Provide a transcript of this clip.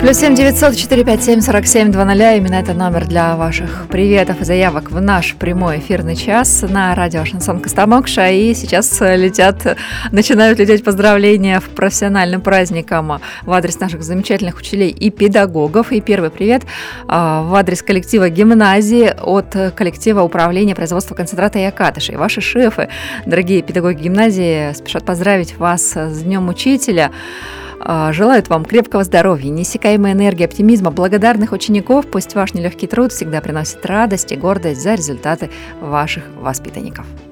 +7 900 457 47 00. Именно это номер для ваших приветов и заявок в наш прямой эфирный час на радио Шансон Костомукша. И сейчас начинают лететь поздравления в профессиональным праздником в адрес наших замечательных учителей и педагогов. И первый привет в адрес коллектива гимназии от коллектива управления производства концентрата и окатышей. Ваши шефы, дорогие педагоги гимназии, спешат поздравить вас с Днем Учителя. Желают вам крепкого здоровья, неиссякаемой энергии, оптимизма, благодарных учеников. Пусть ваш нелегкий труд всегда приносит радость и гордость за результаты ваших воспитанников.